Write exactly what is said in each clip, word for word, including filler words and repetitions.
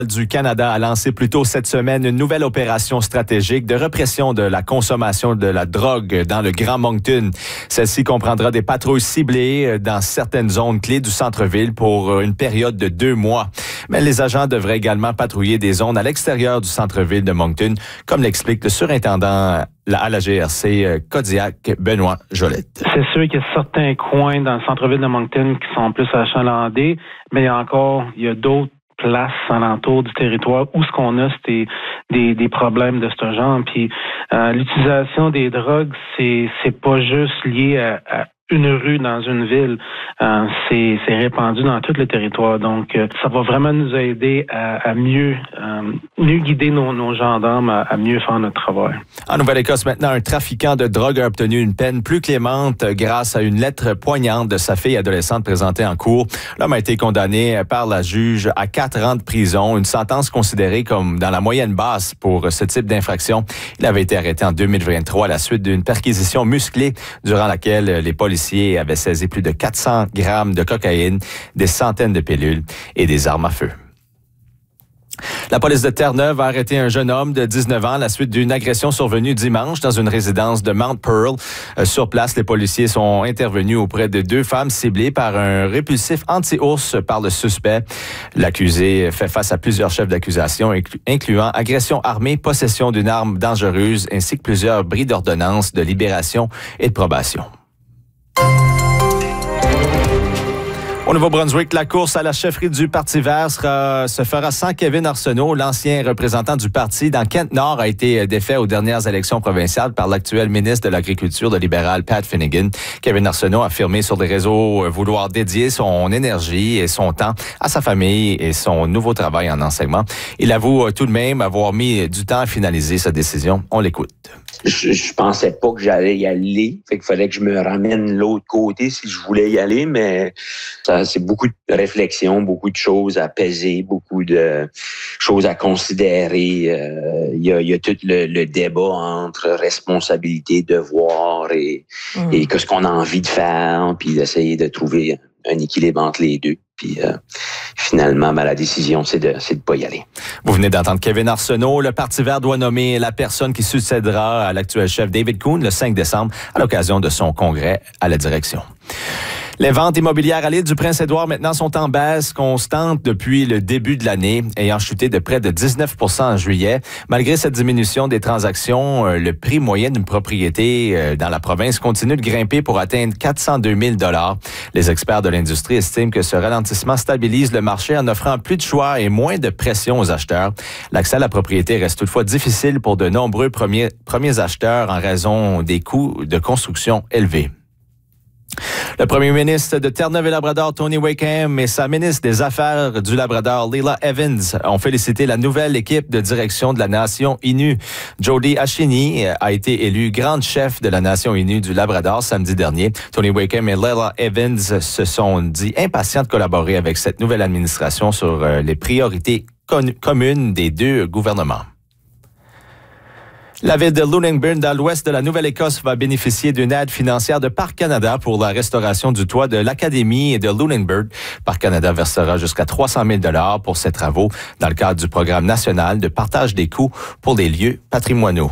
du Canada a lancé plus tôt cette semaine une nouvelle opération stratégique de répression de la consommation de la drogue dans le Grand Moncton. Celle-ci comprendra des patrouilles ciblées dans certaines zones clés du centre-ville pour une période de deux mois. Mais les agents devraient également patrouiller des zones à l'extérieur du centre-ville de Moncton, comme l'explique le surintendant à la G R C Kodiak, Benoît Jolette. C'est sûr qu'il y a certains coins dans le centre-ville de Moncton qui sont plus achalandés, mais il y a encore, il y a d'autres places alentour du territoire où ce qu'on a, c'est des, des problèmes de ce genre. Puis euh, l'utilisation des drogues, c'est c'est pas juste lié à, à une rue dans une ville, euh, c'est, c'est répandu dans tout le territoire. Donc, euh, ça va vraiment nous aider à, à mieux, euh, mieux guider nos, nos gendarmes à, à mieux faire notre travail. En Nouvelle-Écosse, maintenant, un trafiquant de drogue a obtenu une peine plus clémente grâce à une lettre poignante de sa fille adolescente présentée en cours. L'homme a été condamné par la juge à quatre ans de prison, une sentence considérée comme dans la moyenne basse pour ce type d'infraction. Il avait été arrêté en deux mille vingt-trois à la suite d'une perquisition musclée durant laquelle les policiers avait saisi plus de quatre cents grammes de cocaïne, des centaines de pilules et des armes à feu. La police de Terre-Neuve a arrêté un jeune homme de dix-neuf ans à la suite d'une agression survenue dimanche dans une résidence de Mount Pearl. Euh, sur place, les policiers sont intervenus auprès de deux femmes ciblées par un répulsif anti-ours par le suspect. L'accusé fait face à plusieurs chefs d'accusation, incluant agression armée, possession d'une arme dangereuse, ainsi que plusieurs bris d'ordonnance de libération et de probation. Au Nouveau-Brunswick, la course à la chefferie du Parti vert sera, se fera sans Kevin Arsenault. L'ancien représentant du parti dans Kent-Nord a été défait aux dernières élections provinciales par l'actuel ministre de l'Agriculture, le libéral Pat Finnegan. Kevin Arsenault a affirmé sur les réseaux vouloir dédier son énergie et son temps à sa famille et son nouveau travail en enseignement. Il avoue tout de même avoir mis du temps à finaliser sa décision. On l'écoute. Je, je pensais pas que j'allais y aller. Fait qu'il fallait que je me ramène l'autre côté si je voulais y aller, mais ça, c'est beaucoup de réflexion, beaucoup de choses à peser, beaucoup de choses à considérer. Euh, il y a, il y a tout le, le débat entre responsabilité, devoir et, mmh. et qu'est-ce qu'on a envie de faire, puis d'essayer de trouver un équilibre entre les deux. Puis euh, finalement, ben, la décision, c'est de c'est de pas y aller. Vous venez d'entendre Kevin Arsenault. Le Parti vert doit nommer la personne qui succédera à l'actuel chef David Coon le cinq décembre à l'occasion de son congrès à la direction. Les ventes immobilières à l'île du Prince-Édouard maintenant sont en baisse constante depuis le début de l'année, ayant chuté de près de dix-neuf pour cent en juillet. Malgré cette diminution des transactions, le prix moyen d'une propriété dans la province continue de grimper pour atteindre quatre cent deux mille dollars. Les experts de l'industrie estiment que ce ralentissement stabilise le marché en offrant plus de choix et moins de pression aux acheteurs. L'accès à la propriété reste toutefois difficile pour de nombreux premiers, premiers acheteurs en raison des coûts de construction élevés. Le premier ministre de Terre-Neuve et Labrador, Tony Wakeham, et sa ministre des Affaires du Labrador, Leila Evans, ont félicité la nouvelle équipe de direction de la Nation Innu. Jody Ashini a été élue grande chef de la Nation Innu du Labrador samedi dernier. Tony Wakeham et Leila Evans se sont dit impatients de collaborer avec cette nouvelle administration sur les priorités communes des deux gouvernements. La ville de Lunenburn, dans l'ouest de la Nouvelle-Écosse, va bénéficier d'une aide financière de Parc Canada pour la restauration du toit de l'Académie de Lunenburn. Parc Canada versera jusqu'à trois cent mille dollars pour ces travaux dans le cadre du programme national de partage des coûts pour les lieux patrimoniaux.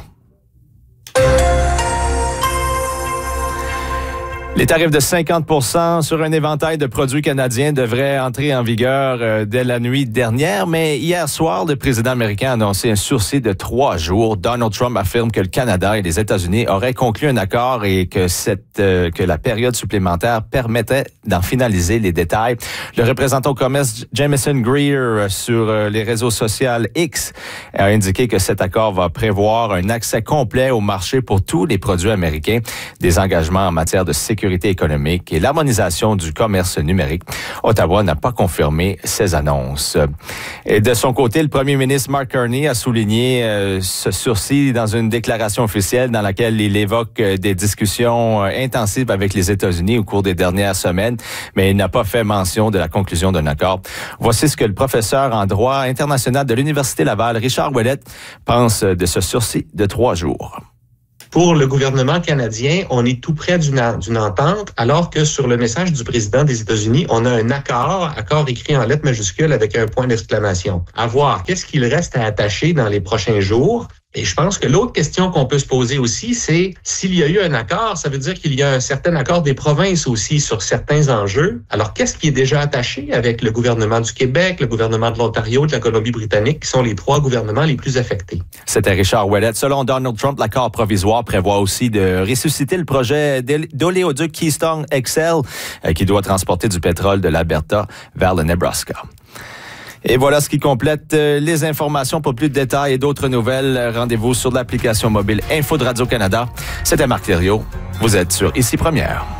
Les tarifs de cinquante pour cent sur un éventail de produits canadiens devraient entrer en vigueur euh, dès la nuit dernière, mais hier soir, le président américain a annoncé un sursis de trois jours. Donald Trump affirme que le Canada et les États-Unis auraient conclu un accord et que cette euh, que la période supplémentaire permettait d'en finaliser les détails. Le représentant au commerce Jameson Greer sur euh, les réseaux sociaux X a indiqué que cet accord va prévoir un accès complet au marché pour tous les produits américains, des engagements en matière de sécurité économique et l'harmonisation du commerce numérique. Ottawa n'a pas confirmé ces annonces. Et de son côté, le premier ministre Mark Carney a souligné euh, ce sursis dans une déclaration officielle dans laquelle il évoque euh, des discussions euh, intensives avec les États-Unis au cours des dernières semaines, mais il n'a pas fait mention de la conclusion d'un accord. Voici ce que le professeur en droit international de l'Université Laval, Richard Ouellette, pense de ce sursis de trois jours. Pour le gouvernement canadien, on est tout près d'une, d'une entente, alors que sur le message du président des États-Unis, on a un accord, accord écrit en lettres majuscules avec un point d'exclamation. À voir, qu'est-ce qu'il reste à attacher dans les prochains jours? Et je pense que l'autre question qu'on peut se poser aussi, c'est s'il y a eu un accord, ça veut dire qu'il y a un certain accord des provinces aussi sur certains enjeux. Alors, qu'est-ce qui est déjà attaché avec le gouvernement du Québec, le gouvernement de l'Ontario, de la Colombie-Britannique, qui sont les trois gouvernements les plus affectés? C'était Richard Ouellet. Selon Donald Trump, l'accord provisoire prévoit aussi de ressusciter le projet d'oléoduc Keystone X L qui doit transporter du pétrole de l'Alberta vers le Nebraska. Et voilà ce qui complète les informations. Pour plus de détails et d'autres nouvelles, rendez-vous sur l'application mobile Info de Radio-Canada. C'était Marc Thériault. Vous êtes sur Ici Première.